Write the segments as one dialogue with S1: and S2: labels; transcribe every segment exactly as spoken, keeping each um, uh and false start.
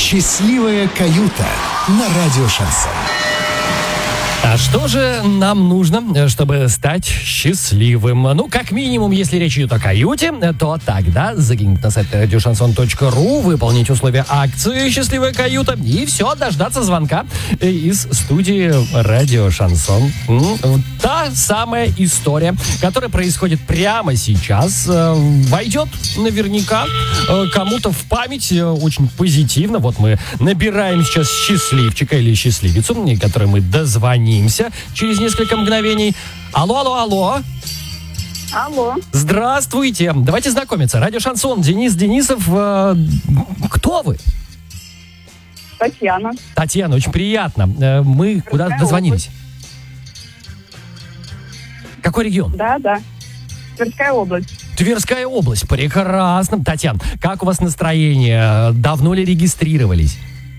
S1: Счастливая каюта на радио «Шансон».
S2: А что же нам нужно, чтобы стать счастливым? Ну, как минимум, если речь идет о каюте, то тогда загляните на сайт радио шансон точка ру, выполнить условия акции «Счастливая каюта» и все, дождаться звонка из студии радио «Шансон». Та самая история, которая происходит прямо сейчас, войдет наверняка кому-то в память очень позитивно. Вот мы набираем сейчас счастливчика или счастливицу, которой мы дозвоним через несколько мгновений. Алло, алло, алло.
S3: Алло.
S2: Здравствуйте. Давайте знакомиться. Радио «Шансон». Денис Денисов. Э, кто вы?
S3: Татьяна.
S2: Татьяна, очень приятно. Э, мы
S3: Тверская
S2: куда дозвонились?
S3: область.
S2: Какой регион?
S3: Да, да. Тверская область.
S2: Тверская область. Прекрасно. Татьяна, как у вас настроение? Давно ли регистрировались?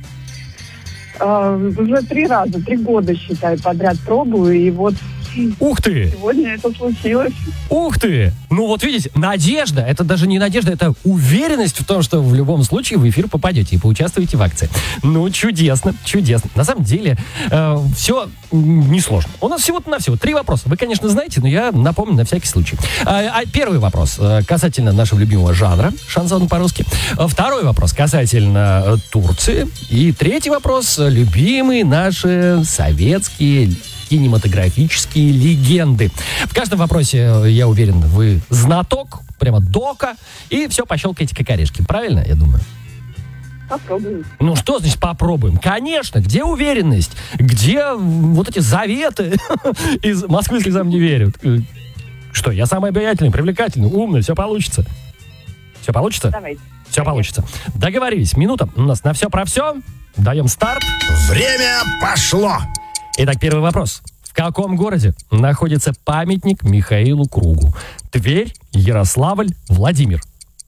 S3: Uh, уже три раза, три года, считай, подряд пробую, и вот
S2: Ух ты!
S3: сегодня это случилось.
S2: Ух ты! Ну вот видите, надежда, это даже не надежда, это уверенность в том, что в любом случае в эфир попадете и поучаствуете в акции. Ну, чудесно, чудесно. На самом деле, э, все несложно. У нас всего-то на всего три вопроса. Вы, конечно, знаете, но я напомню на всякий случай. А, а первый вопрос э, касательно нашего любимого жанра, шансон по-русски. Второй вопрос касательно э, Турции. И третий вопрос, любимые наши советские кинематографические легенды. В каждом вопросе, я уверен, вы знаток, прямо дока, и все пощелкаете как орешки. Правильно, я думаю?
S3: Попробуем.
S2: Ну, что значит попробуем? Конечно, где уверенность? Где вот эти заветы из Москвы слезам не верят? Что, я самый обаятельный, привлекательный, умный, все получится? Все получится?
S3: Давайте.
S2: Все получится. Договорились. Минута у нас на все про все. Даем старт.
S1: Время пошло.
S2: Итак, первый вопрос. В каком городе находится памятник Михаилу Кругу? Тверь, Ярославль, Владимир.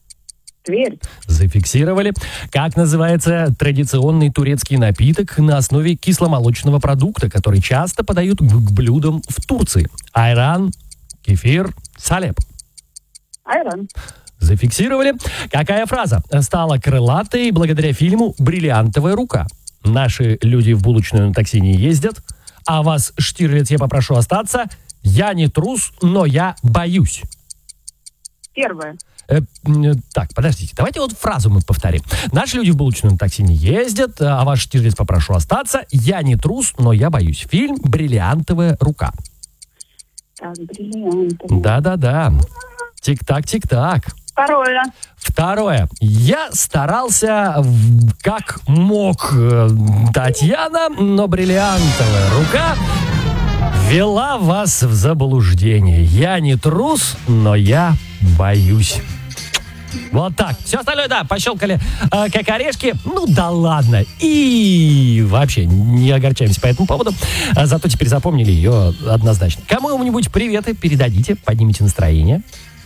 S3: Тверь.
S2: Зафиксировали. Как называется традиционный турецкий напиток на основе кисломолочного продукта, который часто подают к блюдам в Турции? Айран, кефир, салеп.
S3: Айран.
S2: Зафиксировали. Какая фраза стала крылатой благодаря фильму «Бриллиантовая рука»? Наши люди в булочную на такси не ездят. А вас, Штирлиц, я попрошу остаться. Я не трус, но я боюсь.
S3: Первое.
S2: Э, так, подождите, давайте вот фразу мы повторим. Наши люди в булочную на такси не ездят, а ваш Штирлиц попрошу остаться. Я не трус, но я боюсь. Фильм «Бриллиантовая рука».
S3: Так, бриллиантовая.
S2: Да-да-да. Тик-так, тик-так.
S3: Второе.
S2: Второе. Я старался в- как мог, э, Татьяна, но бриллиантовая рука ввела вас в заблуждение. Я не трус, но я боюсь. Вот так. Все остальное, да, пощелкали э, как орешки. Ну да ладно. И вообще не огорчаемся по этому поводу. А зато теперь запомнили ее однозначно. Кому-нибудь приветы передадите, поднимите настроение.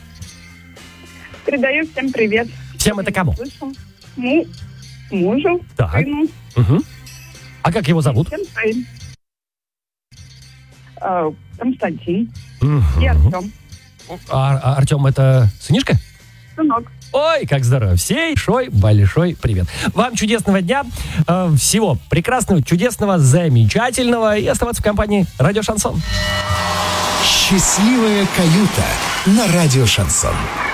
S3: Передаю всем привет.
S2: Всем это кому?
S3: Слышал? Ну, мужу,
S2: Так.
S3: сыну,
S2: Угу. А как его зовут?
S3: всем своим. А, Константин
S2: Мгм.
S3: и Артем.
S2: А, а Артем это сынишка?
S3: Сынок.
S2: Ой, как здорово. Всей большой, большой привет. Вам чудесного дня, э, всего прекрасного, чудесного, замечательного и оставаться в компании Радио Шансон.
S1: Счастливая каюта на радио «Шансон».